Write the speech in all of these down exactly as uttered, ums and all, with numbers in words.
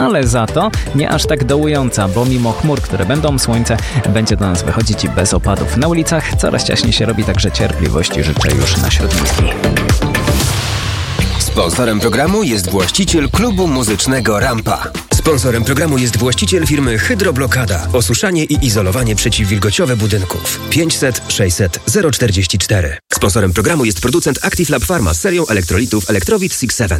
ale za to nie aż tak dołująca, bo mimo chmur, które będą, słońce będzie do nas wychodzić i bez opadów. Na ulicach coraz ciaśniej się robi, także cierpliwości życzę już na Śródmiejskiej. Sponsorem programu jest właściciel klubu muzycznego Rampa. Sponsorem programu jest właściciel firmy Hydroblokada. Osuszanie i izolowanie przeciwwilgociowe budynków. pięćset sześćset zero czterdzieści cztery. Sponsorem programu jest producent Active Lab Pharma z serią elektrolitów Electrowit six seven.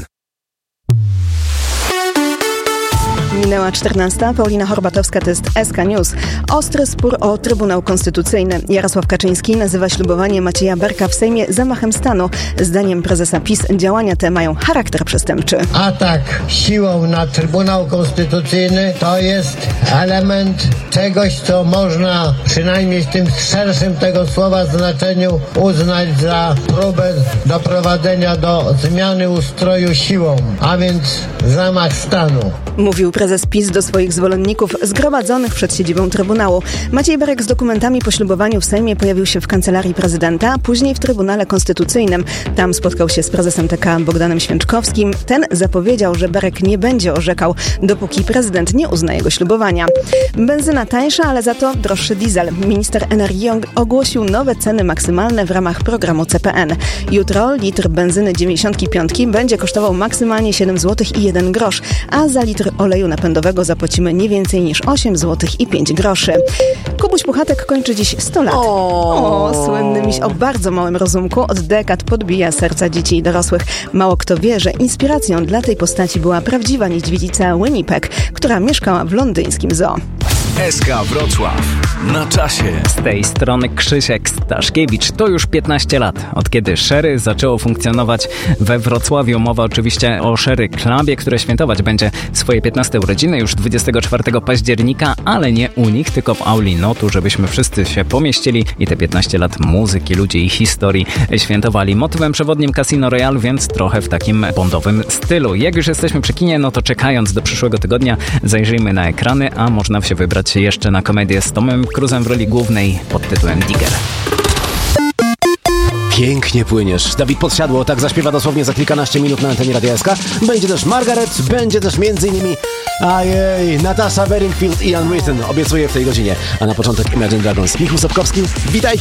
Minęła czternasta. Paulina Horbatowska, to jest S K News. Ostry spór o Trybunał Konstytucyjny. Jarosław Kaczyński nazywa ślubowanie Macieja Berka w Sejmie zamachem stanu. Zdaniem prezesa PiS działania te mają charakter przestępczy. Atak siłą na Trybunał Konstytucyjny to jest element czegoś, co można przynajmniej w tym szerszym tego słowa znaczeniu uznać za próbę doprowadzenia do zmiany ustroju siłą, a więc zamach stanu. Mówił prezes PiS do swoich zwolenników zgromadzonych przed siedzibą Trybunału. Maciej Berek z dokumentami po ślubowaniu w Sejmie pojawił się w kancelarii prezydenta, a później w Trybunale Konstytucyjnym. Tam spotkał się z prezesem T K Bogdanem Święczkowskim. Ten zapowiedział, że Berek nie będzie orzekał, dopóki prezydent nie uzna jego ślubowania. Benzyna tańsza, ale za to droższy diesel. Minister energii ogłosił nowe ceny maksymalne w ramach programu C P N. Jutro litr benzyny dziewięćdziesiąt pięć będzie kosztował maksymalnie siedem złotych i jeden grosz, a za litr oleju napędowego zapłacimy nie więcej niż osiem złotych i pięć groszy. Kubuś Puchatek kończy dziś sto lat. O, o słynny miś o bardzo małym rozumku od dekad podbija serca dzieci i dorosłych. Mało kto wie, że inspiracją dla tej postaci była prawdziwa niedźwiedzica Winnipeg, która mieszkała w londyńskim zoo. S K Wrocław. Na czasie. Z tej strony Krzysiek Staszkiewicz. To już piętnaście lat, od kiedy Sherry zaczęło funkcjonować we Wrocławiu. Mowa oczywiście o Sherry Clubie, które świętować będzie swoje piętnaste urodziny już dwudziestego czwartego października, ale nie u nich, tylko w auli Notu, żebyśmy wszyscy się pomieścili i te piętnaście lat muzyki, ludzi i historii świętowali. Motywem przewodnim Casino Royale, więc trochę w takim bondowym stylu. Jak już jesteśmy przy kinie, no to czekając do przyszłego tygodnia zajrzyjmy na ekrany, a można się wybrać jeszcze na komedię z Tomem Cruzem w roli głównej pod tytułem Digger. Pięknie płyniesz. Dawid Podsiadło tak zaśpiewa dosłownie za kilkanaście minut na antenie Radia S K. Będzie też Margaret, będzie też między innymi ajej, Natasha Bedingfield i Unwritten. Obiecuję w tej godzinie. A na początek Imagine Dragons. Michał Sapkowski, witajcie.